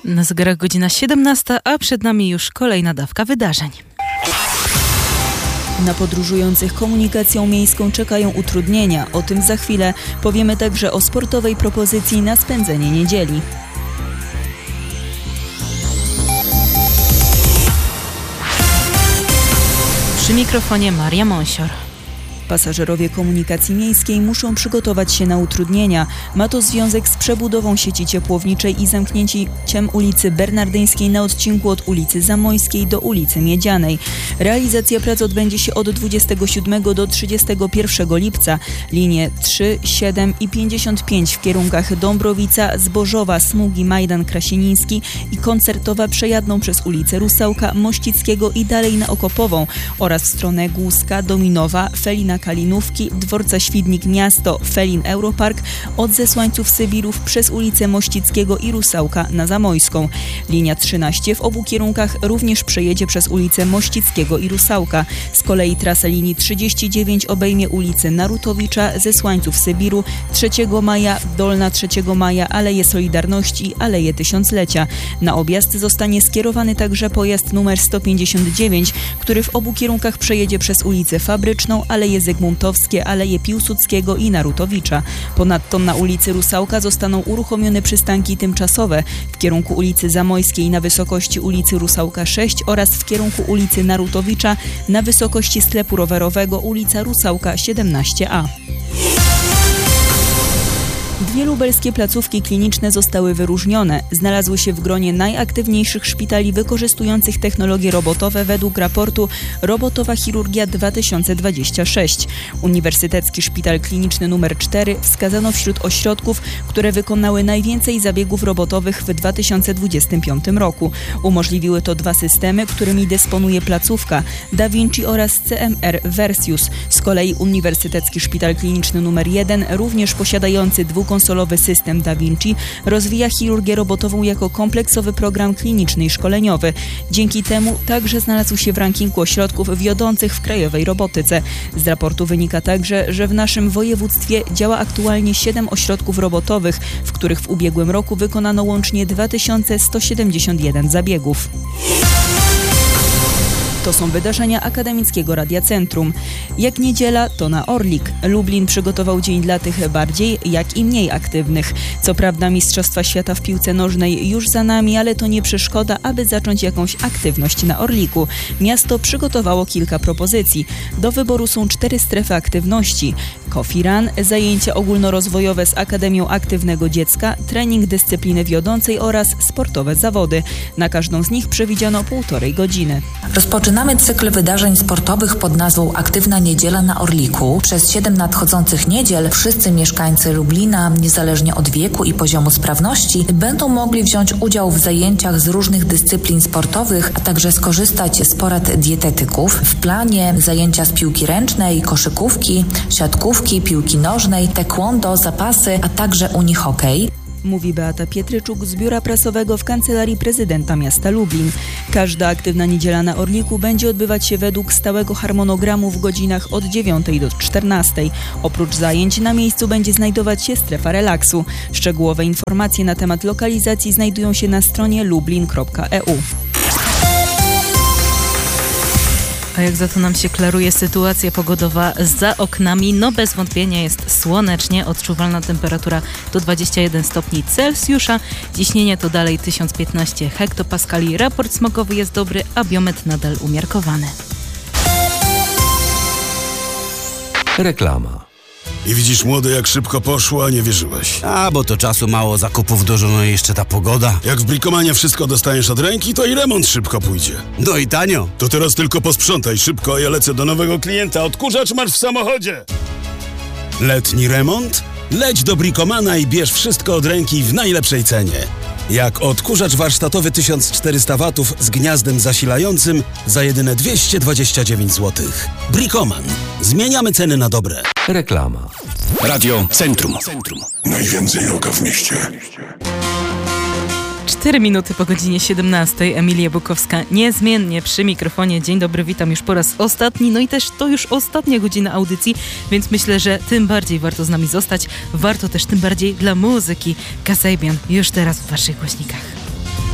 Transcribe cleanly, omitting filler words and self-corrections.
Na zegarach godzina 17, a przed nami już kolejna dawka wydarzeń. Na podróżujących komunikacją miejską czekają utrudnienia. O tym za chwilę. Powiemy także o sportowej propozycji na spędzenie niedzieli. Przy mikrofonie Maria Monsior. Pasażerowie komunikacji miejskiej muszą przygotować się na utrudnienia. Ma to związek z przebudową sieci ciepłowniczej i zamknięciem ulicy Bernardyńskiej na odcinku od ulicy Zamojskiej do ulicy Miedzianej. Realizacja prac odbędzie się od 27 do 31 lipca. Linie 3, 7 i 55 w kierunkach Dąbrowica, Zbożowa, Smugi, Majdan Krasieniński i Koncertowa przejadą przez ulicę Rusałka, Mościckiego i dalej na Okopową oraz w stronę Głuska, Dominowa, Felina Kalinówki, Dworca Świdnik Miasto, Felin Europark, od Zesłańców Sybirów przez ulicę Mościckiego i Rusałka na Zamojską. Linia 13 w obu kierunkach również przejedzie przez ulicę Mościckiego i Rusałka. Z kolei trasa linii 39 obejmie ulicę Narutowicza, Zesłańców Sybiru, 3 Maja, Dolna 3 Maja, Aleje Solidarności i Aleje Tysiąclecia. Na objazd zostanie skierowany także pojazd numer 159, który w obu kierunkach przejedzie przez ulicę Fabryczną, Aleje Zygmuntowskie, Aleje Piłsudskiego i Narutowicza. Ponadto na ulicy Rusałka zostaną uruchomione przystanki tymczasowe w kierunku ulicy Zamojskiej na wysokości ulicy Rusałka 6 oraz w kierunku ulicy Narutowicza na wysokości sklepu rowerowego ulica Rusałka 17a. Dwie lubelskie placówki kliniczne zostały wyróżnione. Znalazły się w gronie najaktywniejszych szpitali wykorzystujących technologie robotowe według raportu Robotowa Chirurgia 2026. Uniwersytecki Szpital Kliniczny nr 4 wskazano wśród ośrodków, które wykonały najwięcej zabiegów robotowych w 2025 roku. Umożliwiły to dwa systemy, którymi dysponuje placówka Da Vinci oraz CMR Versius. Z kolei Uniwersytecki Szpital Kliniczny nr 1, również posiadający dwukonsolowy system Da Vinci, rozwija chirurgię robotową jako kompleksowy program kliniczny i szkoleniowy. Dzięki temu także znalazł się w rankingu ośrodków wiodących w krajowej robotyce. Z raportu wynika także, że w naszym województwie działa aktualnie 7 ośrodków robotowych, w których w ubiegłym roku wykonano łącznie 2171 zabiegów. To są wydarzenia Akademickiego Radia Centrum. Jak niedziela, to na Orlik. Lublin przygotował dzień dla tych bardziej, jak i mniej aktywnych. Co prawda Mistrzostwa Świata w piłce nożnej już za nami, ale to nie przeszkoda, aby zacząć jakąś aktywność na Orliku. Miasto przygotowało kilka propozycji. Do wyboru są 4 strefy aktywności. Coffee Run, zajęcia ogólnorozwojowe z Akademią Aktywnego Dziecka, trening dyscypliny wiodącej oraz sportowe zawody. Na każdą z nich przewidziano 1,5 godziny. Rozpoczynamy cykl wydarzeń sportowych pod nazwą Aktywna Niedziela na Orliku. Przez 7 nadchodzących niedziel wszyscy mieszkańcy Lublina, niezależnie od wieku i poziomu sprawności, będą mogli wziąć udział w zajęciach z różnych dyscyplin sportowych, a także skorzystać z porad dietetyków. W planie zajęcia z piłki ręcznej, koszykówki, siatkówki, piłki nożnej, taekwondo, zapasy, a także unihokej. Mówi Beata Pietryczuk z Biura Prasowego w Kancelarii Prezydenta Miasta Lublin. Każda aktywna niedziela na Orliku będzie odbywać się według stałego harmonogramu w godzinach od 9 do 14. Oprócz zajęć na miejscu będzie znajdować się strefa relaksu. Szczegółowe informacje na temat lokalizacji znajdują się na stronie lublin.eu. A jak za to nam się klaruje sytuacja pogodowa za oknami? No bez wątpienia jest słonecznie, odczuwalna temperatura to 21 stopni Celsjusza, ciśnienie to dalej 1015 hektopaskali, raport smogowy jest dobry, a biometr nadal umiarkowany. Reklama. I widzisz, młody, jak szybko poszło, a nie wierzyłeś. A, bo to czasu mało, zakupów dużo, no i jeszcze ta pogoda. Jak w Brikomanie wszystko dostaniesz od ręki, to i remont szybko pójdzie. No i tanio. To teraz tylko posprzątaj szybko, a ja lecę do nowego klienta. Odkurzacz masz w samochodzie. Letni remont? Leć do Brikomana i bierz wszystko od ręki w najlepszej cenie. Jak odkurzacz warsztatowy 1400 W z gniazdem zasilającym za jedyne 229 zł. Brikoman. Zmieniamy ceny na dobre. Reklama. Radio Centrum. Najwięcej roka w mieście. 4 minuty po godzinie 17. Emilia Bukowska niezmiennie przy mikrofonie. Dzień dobry, witam już po raz ostatni. No i też to już ostatnia godzina audycji, więc myślę, że tym bardziej warto z nami zostać. Warto też tym bardziej dla muzyki. Kasabian już teraz w waszych głośnikach.